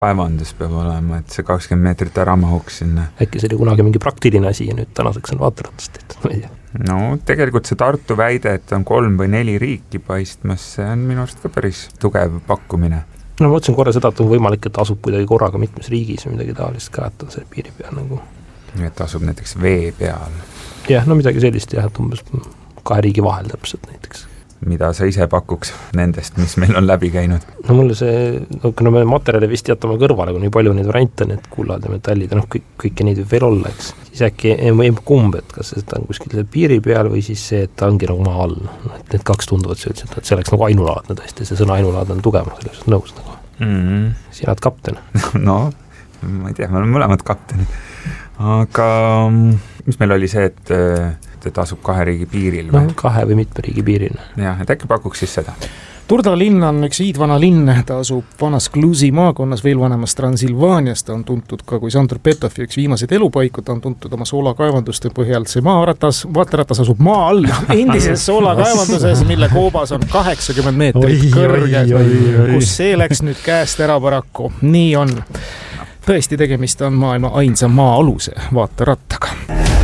kaevandus peab olema, et see 20 meetrit ära mahuks sinna. Äkki see oli kunagi mingi praktiline asi ja nüüd tänaseks on vaateratast tehtud, ma ei tea. No tegelikult see Tartu väide, et on 3 või 4 riiki paistmas, see on minu arust ka päris tugev pakkumine. No ma mõtlesin korra seda, et on võimalik, et asub kuidagi korraga mitmes riigis või midagi taolist ka, et on see piiri peal nagu. Et asub näiteks vee peal. Jah, no midagi sellist jah, et umbes 2 riigi vahel täpselt näiteks. Mida sa ise pakuks nendest, mis meil on läbi käinud? No mulle see, no me materjali vist jätame kõrvale, kui nii palju neid variante, need kullad ja metallid ja kõiki neid veel olla, eks. Siis äkki kumb, et kas see on kuskil piiri peal või siis see, et ta ongi nagu maa all. Et need 2 tunduvad see, et see oleks nagu ainulaadne tõesti, see sõna ainulaadne on tugev, selles on nõus nagu. Sina oled kapten. No, ma ei tea, me oleme mõlemad kaptenid. Aga mis meil oli see, et asub 2 riigi piiril? No 2 või mitme riigi piiril. Jah, et äkki pakuks siis seda. Turda linn on üks hiidvana linn, ta asub vanas Klusi maakonnas, veel vanemas Transilvaanias, ta on tuntud ka kui Sandor Petofi üks viimaseid elupaiku, ta on tuntud oma soolakaevanduste põhjal, see vaateratas asub maa all, endises soolakaevanduses, mille koobas on 80 meetrit kõrge, kus see läks nüüd käest ära paraku, nii on. Tõesti tegemist on maailma ainsa maa-aluse vaaterattaga.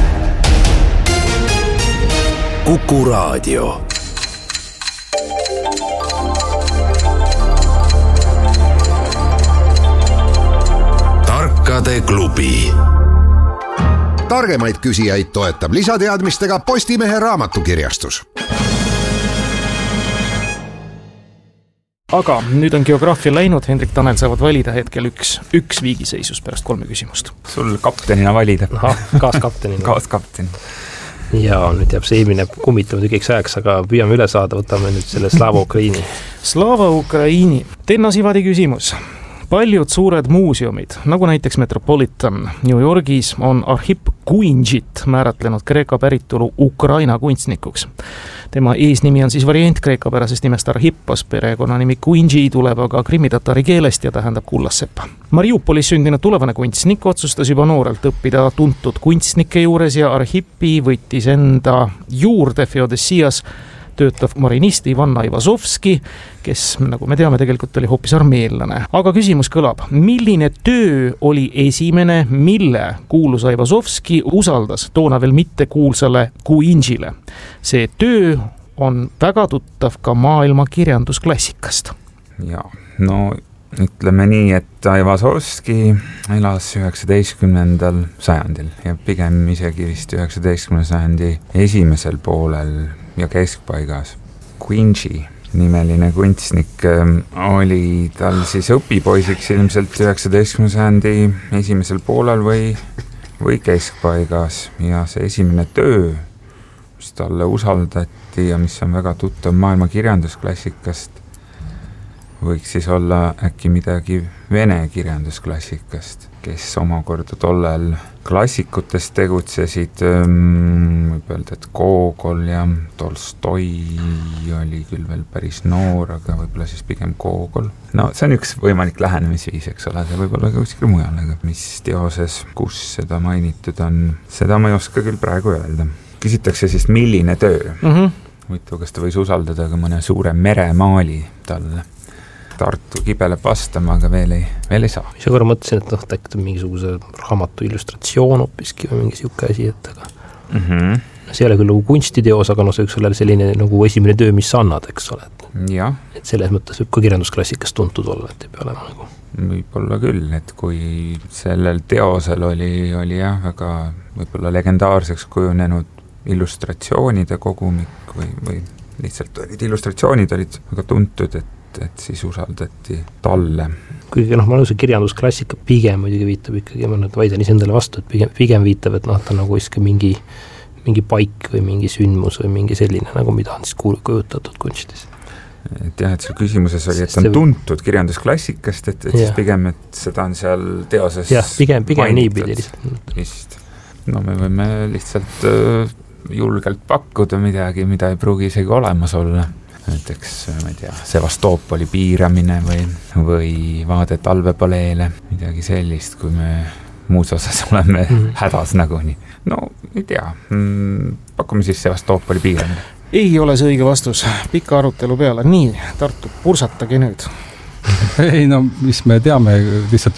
Kuku Raadio. Tarkade klubi. Targemaid küsijaid toetab lisateadmistega Postimehe raamatukirjastus. Aga nüüd on geograafia läinud, Hendrik Tanel saavad valida hetkel üks viigiseisus pärast 3 küsimust. Sul kaptenina valida. Aha, kaaskaptenina. Kaaskapten. Ja nüüd jääb see eelmine kummitama tükiks ajaks, aga püüame üle saada, võtame nüüd selle Slava Ukraini. Slava Ukraini. Tenna Sivadi küsimus. Paljud suured muuseumid, nagu näiteks Metropolitan New Yorgis, on Arhip Kuinjit määratlenud kreeka päritolu Ukraina kunstnikuks. Tema eesnimi on siis variant kreekapärasest nimest Arhippos, perekonnanimi Kuinji tuleb aga krimmitatari keelest ja tähendab kullassepa. Mariupolis sündinud tulevane kunstnik otsustas juba noorelt õppida tuntud kunstnike juures ja Arhippi võttis enda juurde Feodessias töötav marinist Ivan Aivazovski, kes, nagu me teame, tegelikult oli hoopis armeellane. Aga küsimus kõlab, milline töö oli esimene, mille kuulus Aivazovski usaldas toona veel mitte kuulsale Kuinjile? See töö on väga tuttav ka maailma kirjandusklassikast. Ja, no ütleme nii, et Aivazovski elas 19. sajandil ja pigem isegi vist 19. sajandi esimesel poolel ja keskpaigas. Kuinji nimeline kunstnik oli tal siis õpipoisiks ilmselt 19. sajandi esimesel poolel või keskpaigas ja see esimene töö, mis talle usaldati ja mis on väga tuttav maailma kirjandusklassikast, võiks siis olla äkki midagi vene kirjandusklassikast, kes omakorda tollel klassikutes tegutsesid, võib öelda, et Gogol ja Tolstoi oli küll veel päris noor, aga võib-olla siis pigem Gogol. No see on üks võimalik lähenemisviis, eks ole, see võib olla ka kuskil mujal, aga mis teoses, kus seda mainitud on, seda ma ei oska küll praegu öelda. Küsitakse siis, milline töö. Võitu, kas ta võis usaldada ka mõne suure meremaali talle. Tartu kibeleb vastama, aga veel ei saa. Ise korra mõtlesin, et äkki mingisuguse raamatu illustratsioon hoopiski või mingi siuke asi, et aga see ei ole küll nagu kunstiteos, aga see võiks olla selline nagu esimene töö, mis sa annad, eks ole. Et selles mõttes võib ka kirjandusklassikast tuntud olla, et ei pea olema nagu. Võib-olla küll, et kui sellel teosel oli jah, väga võib-olla legendaarseks kujunenud illustratsioonide kogumik või lihtsalt illustratsioonid olid väga tuntud, et siis usaldati talle. Kuigi ma olen see kirjandusklassika pigem muidugi viitab ikkagi, ma vaidlen ise endale vastu, et pigem viitab, et ta on nagu iska mingi paik või mingi sündmus või mingi selline, nagu mida on siis kujutatud kunstis. Et jah, et sul küsimuses oli, et on tuntud kirjandusklassikast, et siis pigem, et seda on seal teoses pigem niipidi lihtsalt. No me võime lihtsalt julgelt pakkuda midagi, mida ei pruugi isegi olemas olla. Näiteks, ma ei tea, Sevastoopoli piiramine või vaade talvepaleele, midagi sellist, kui me muus osas oleme hädas nagunii. No, ei tea, pakume siis Sevastoopoli piiramine. Ei ole see õige vastus, pika arutelu peale. Nii, Tartu, pursatage nüüd. ei no, mis me teame, lihtsalt